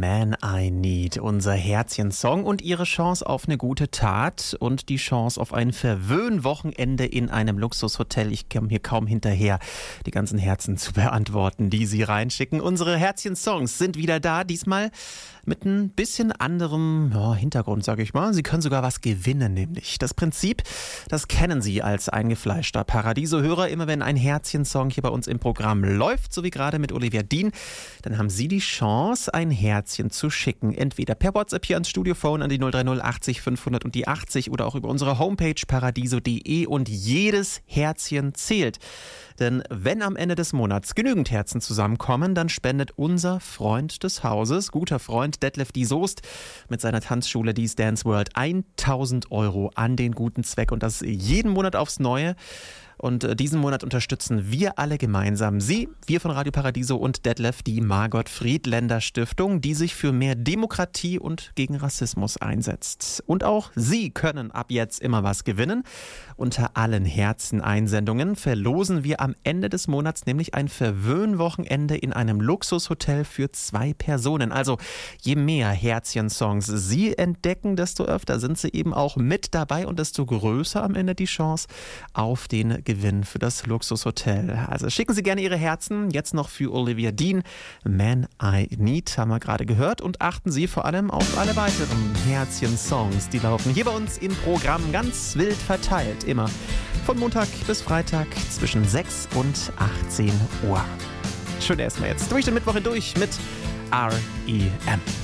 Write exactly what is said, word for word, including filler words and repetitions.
Man I Need, unser Herzchen-Song und ihre Chance auf eine gute Tat und die Chance auf ein Verwöhnwochenende in einem Luxushotel. Ich komme hier kaum hinterher, die ganzen Herzen zu beantworten, die Sie reinschicken. Unsere Herzchen-Songs sind wieder da, diesmal mit ein bisschen anderem ja, Hintergrund, sage ich mal. Sie können sogar was gewinnen, nämlich. Das Prinzip, das kennen Sie als eingefleischter Paradiso-Hörer. Immer wenn ein Herzchen-Song hier bei uns im Programm läuft, so wie gerade mit Olivia Dean, dann haben Sie die Chance, ein Herzchen zu schicken. Entweder per WhatsApp hier ans Studiophone an die null drei null achtzig fünfhundert und die achtzig oder auch über unsere Homepage paradiso punkt de und jedes Herzchen zählt. Denn wenn am Ende des Monats genügend Herzen zusammenkommen, dann spendet unser Freund des Hauses, guter Freund Detlef die Soest mit seiner Tanzschule Dies Dance World tausend Euro an den guten Zweck und das jeden Monat aufs Neue. Und äh, diesen Monat unterstützen wir alle gemeinsam Sie, wir von Radio Paradiso und Detlef, die Margot Friedländer Stiftung, die sich für mehr Demokratie und gegen Rassismus einsetzt. Und auch Sie können ab jetzt immer was gewinnen. Unter allen Herzen-Einsendungen verlosen wir am Ende des Monats nämlich ein Verwöhnwochenende in einem Luxushotel für zwei Personen. Also je mehr Herzchen-Songs Sie entdecken, desto öfter sind Sie eben auch mit dabei und desto größer am Ende die Chance auf den Gewinn für das Luxushotel. Also schicken Sie gerne Ihre Herzen, jetzt noch für Olivia Dean, Man I Need, haben wir gerade gehört, und achten Sie vor allem auf alle weiteren Herzchen-Songs, die laufen hier bei uns im Programm ganz wild verteilt, immer von Montag bis Freitag zwischen sechs und achtzehn Uhr. Schön erstmal jetzt durch den Mittwoch hindurch mit R E M.